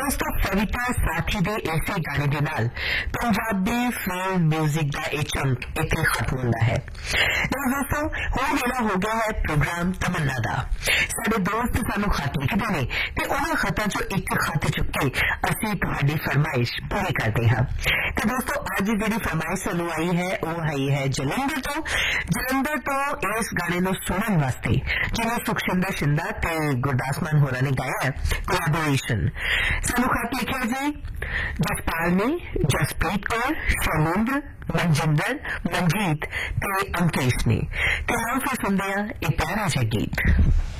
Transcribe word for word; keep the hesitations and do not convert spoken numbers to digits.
दोस्तों कविता साथी दे ऐसे गाने दे नाल पंजाबी फिल्म म्यूजिक का एक चंक इतने खत्म होता है। दोस्तों हो मेरा हो गया है प्रोग्राम तमन्ना दा। साडे दोस्त सानू खत लिखते ने ते उन्हां खतां चों एक खत चुक के असीं तुहाडी फरमाइश पूरी करते हां। तो दोस्तों अज जिहड़ी फरमाइश सानू आई है वह आई है जलंधर तो जलंधर तो इस गाने नूं सुणन वास्ते जिन्हें सुखशिंदर शिंदा ते गुरदास मान होरां ने गाया है कोलैबोरेशन। सानू खत लिखिया जी जसपाल ने, जसप्रीत कौर, शैलेंद्र, मनजिंदर, मनजीत ते अंकेश ने। ते हम फिर सुनते हैं एक प्यारा सा गीत।